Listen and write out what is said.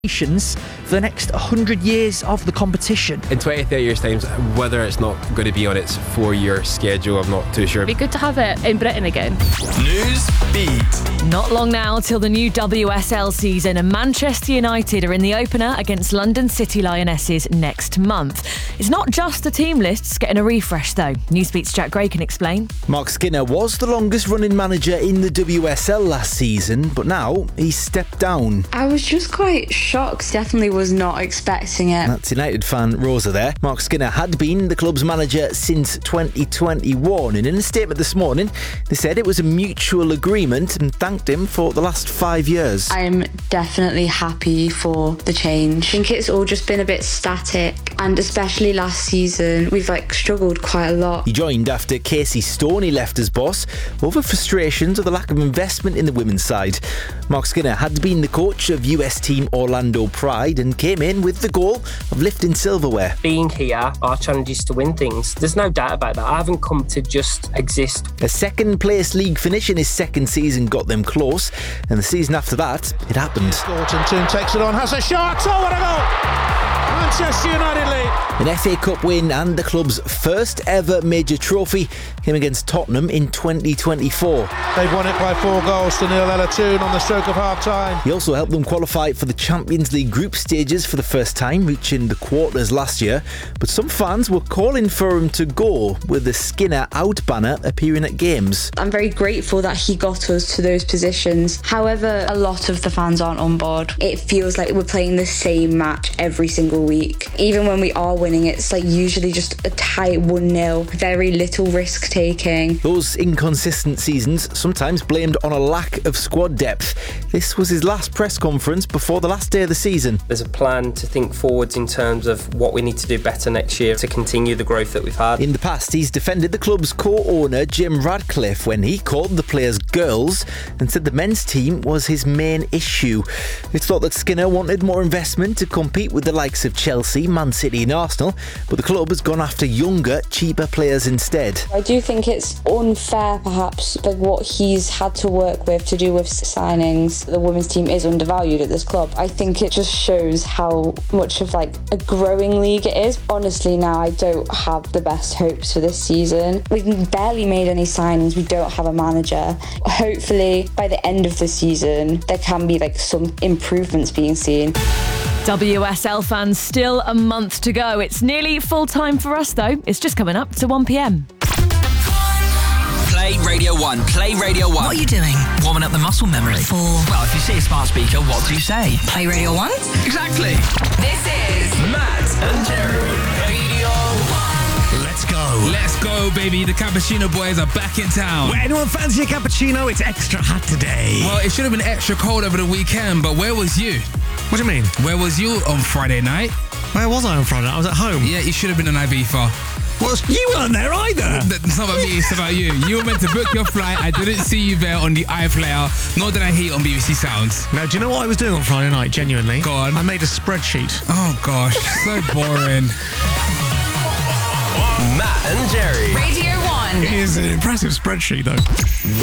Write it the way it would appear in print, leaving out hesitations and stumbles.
for the next 100 years of the competition. In 20, 30 years' time, whether it's not going to be on its 4-year schedule, I'm not too sure. It'd be good to have it in Britain again. News Beat. Not long now till the new WSL season, and Manchester United are in the opener against London City Lionesses next month. It's not just the team lists getting a refresh though. Newsbeat's Jack Gray can explain. Mark Skinner was the longest running manager in the WSL last season, but now he's stepped down. I was just quite shocked. Definitely was not expecting it. That's United fan Rosa there. Mark Skinner had been the club's manager since 2021, and in a statement this morning, they said it was a mutual agreement and thanked him for the last 5 years. I'm definitely happy for the change. I think it's all just been a bit static, and especially last season, we've struggled quite a lot. He joined after Casey Stoney left as boss over frustrations of the lack of investment in the women's side. Mark Skinner had been the coach of US team Orlando Pride and came in with the goal of lifting silverware. Being here, our challenge is to win things. There's no doubt about that. I haven't come to just exist. A second place league finish in his second season got them close, and the season after that, it happened. Gorton Toon takes it on, has a shot. Oh, what a goal! Manchester United lead. An FA Cup win and the club's first ever major trophy came against Tottenham in 2024. They've won it by 4 goals to 0. Ella Toon on the stroke of half time. He also helped them qualify for the Champions League group stages for the first time, reaching the quarters last year. But some fans were calling for him to go, with the Skinner out banner appearing at games. I'm very grateful that he got us to those positions. However, a lot of the fans aren't on board. It feels like we're playing the same match every single week. Even when we are winning, it's usually just a tight 1-0, very little risk taking. Those inconsistent seasons sometimes blamed on a lack of squad depth. This was his last press conference before the last day of the season. There's a plan to think forwards in terms of what we need to do better next year to continue the growth that we've had. In the past, he's defended the club's co-owner Jim Radcliffe when he called the players girls and said the men's team was his main issue. It's thought that Skinner wanted more investment to compete with the likes of Chelsea, Man City and Arsenal, but the club has gone after younger, cheaper players instead. I do think it's unfair, perhaps, what he's had to work with to do with signings. The women's team is undervalued at this club. I think it just shows how much of a growing league it is. Honestly, now I don't have the best hopes for this season. We've barely made any signings. We don't have a manager. Hopefully, by the end of the season, there can be some improvements being seen. WSL fans, still a month to go. It's nearly full time for us though. It's just coming up to 1 p.m. Play Radio 1. Play Radio 1. What are you doing? Warming up the muscle memory. Well, if you see a smart speaker, what do you say? Play Radio 1? Exactly. This is Matt and Jerry. Radio 1. Let's go. Let's go, baby. The Cappuccino Boys are back in town. Well, anyone fancy a cappuccino? It's extra hot today. Well, it should have been extra cold over the weekend, but where was you? What do you mean? Where was you on Friday night? Where was I on Friday night? I was at home. Yeah, you should have been in Ibiza. What? You weren't there either. It's not about me, it's about you. You were meant to book your flight. I didn't see you there on the iPlayer, nor did I hear it on BBC Sounds. Now, do you know what I was doing on Friday night, genuinely? Go on. I made a spreadsheet. Oh, gosh. So boring. Matt and Jerry. Radio 1. It is an impressive spreadsheet, though.